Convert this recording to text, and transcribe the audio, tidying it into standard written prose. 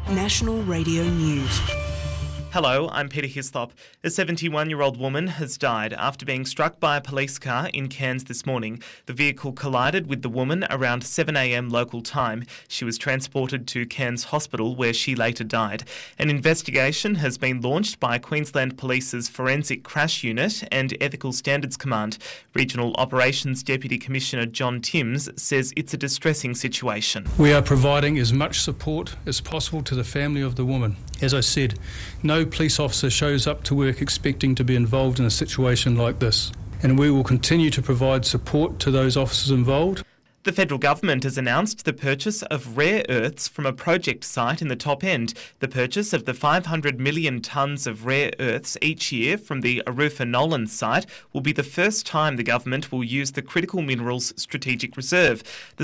National Radio News. Hello, I'm Peter Hislop. A 71-year-old woman has died after being struck by a police car in Cairns this morning. The vehicle collided with the woman around 7 a.m. local time. She was transported to Cairns Hospital where she later died. An investigation has been launched by Queensland Police's Forensic Crash Unit and Ethical Standards Command. Regional Operations Deputy Commissioner John Timms says it's a distressing situation. We are providing as much support as possible to the family of the woman. As I said, no police officer shows up to work expecting to be involved in a situation like this, and we will continue to provide support to those officers involved. The federal government has announced the purchase of rare earths from a project site in the top end. The purchase of the 500 million tonnes of rare earths each year from the Arufa-Nolan site will be the first time the government will use the Critical Minerals Strategic Reserve. The